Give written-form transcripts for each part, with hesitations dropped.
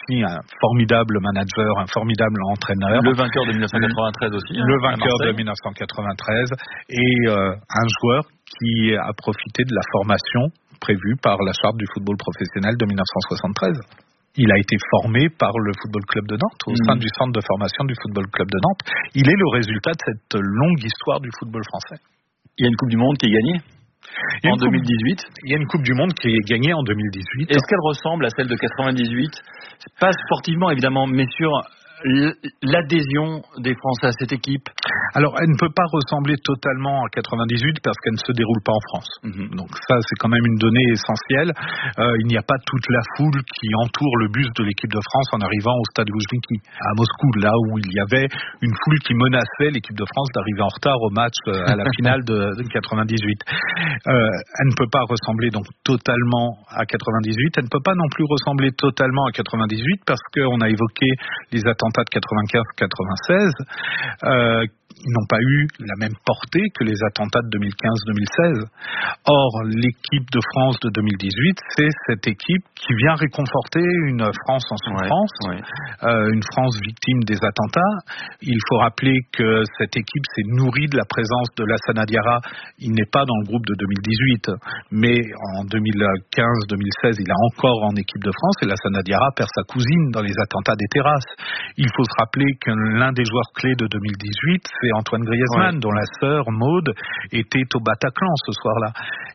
aussi un formidable manager, un formidable entraîneur. Le vainqueur de 1993 aussi. Le vainqueur de 1993 et un joueur qui a profité de la formation prévue par la charte du football professionnel de 1973. Il a été formé par le Football Club de Nantes, au sein du centre de formation du Football Club de Nantes. Il est le résultat de cette longue histoire du football français. Il y a une Coupe du Monde qui est gagnée en 2018. Il y a une Coupe du Monde qui est gagnée en 2018. Est-ce qu'elle ressemble à celle de 98 ? Pas sportivement évidemment, mais sur l'adhésion des Français à cette équipe. Alors, elle ne peut pas ressembler totalement à 98 parce qu'elle ne se déroule pas en France. Donc ça, c'est quand même une donnée essentielle. Il n'y a pas toute la foule qui entoure le bus de l'équipe de France en arrivant au stade Loujniki à Moscou, là où il y avait une foule qui menaçait l'équipe de France d'arriver en retard au match à la finale de 98. Elle ne peut pas ressembler donc totalement à 98. Elle ne peut pas non plus ressembler totalement à 98 parce qu'on a évoqué les attentats de 95-96. Ils n'ont pas eu la même portée que les attentats de 2015-2016. Or, l'équipe de France de 2018, c'est cette équipe qui vient réconforter une France en souffrance, une France victime des attentats. Il faut rappeler que cette équipe s'est nourrie de la présence de Lassana Diarra. Il n'est pas dans le groupe de 2018, mais en 2015-2016, il est encore en équipe de France et Lassana Diarra perd sa cousine dans les attentats des terrasses. Il faut se rappeler que l'un des joueurs clés de 2018, c'est Antoine Griezmann, dont la sœur Maude était au Bataclan ce soir-là.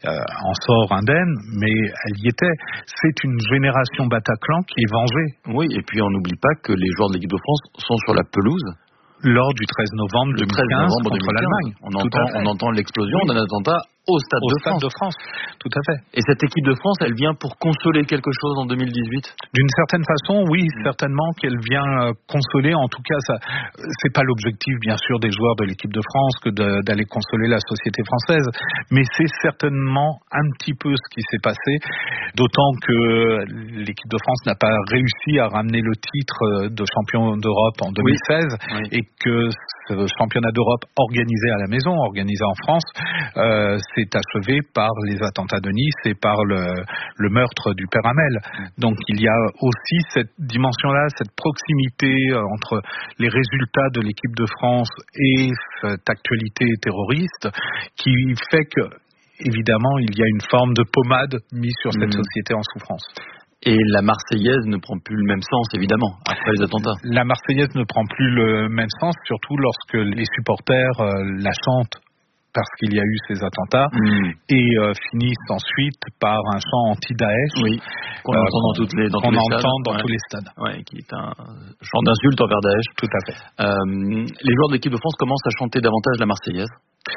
En sort indemne, mais elle y était. C'est une génération Bataclan qui est vengée. Oui, et puis on n'oublie pas que les joueurs de l'équipe de France sont sur la pelouse lors du 13 novembre 2015 contre l'Allemagne. On entend l'explosion d'un attentat au Stade de France. Tout à fait. Et cette équipe de France, elle vient pour consoler quelque chose en 2018 ? D'une certaine façon, oui, certainement qu'elle vient consoler. En tout cas, c'est pas l'objectif, bien sûr, des joueurs de l'équipe de France que d'aller consoler la société française. Mais c'est certainement un petit peu ce qui s'est passé. D'autant que l'équipe de France n'a pas réussi à ramener le titre de champion d'Europe en 2016 et que ce championnat d'Europe organisé à la maison, organisé en France, s'est achevé par les attentats de Nice et par le meurtre du père Hamel. Donc il y a aussi cette dimension-là, cette proximité entre les résultats de l'équipe de France et cette actualité terroriste qui fait que, évidemment, il y a une forme de pommade mise sur cette société en souffrance. Et la Marseillaise ne prend plus le même sens, évidemment, après les attentats. La Marseillaise ne prend plus le même sens, surtout lorsque les supporters la chantent parce qu'il y a eu ces attentats et finissent ensuite par un chant anti-Daesh qu'on entend dans tous les stades. Qui est un chant d'insulte envers Daesh. Tout à fait. Les joueurs de l'équipe de France commencent à chanter davantage la Marseillaise.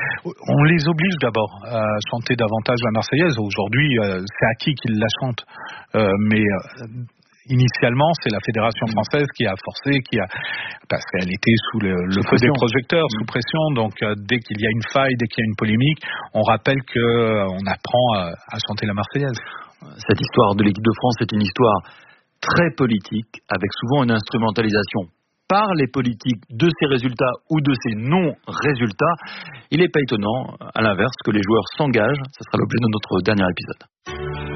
On les oblige d'abord à chanter davantage la Marseillaise. Aujourd'hui, c'est acquis qu'ils la chantent. Mais initialement, c'est la Fédération française qui a forcé, parce qu'elle était sous le feu des projecteurs, sous pression. Donc, dès qu'il y a une faille, dès qu'il y a une polémique, on rappelle qu'on apprend à chanter la Marseillaise. Cette histoire de l'équipe de France est une histoire très politique, avec souvent une instrumentalisation par les politiques de ces résultats ou de ces non-résultats. Il n'est pas étonnant, à l'inverse, que les joueurs s'engagent. Ce sera l'objet de notre dernier épisode.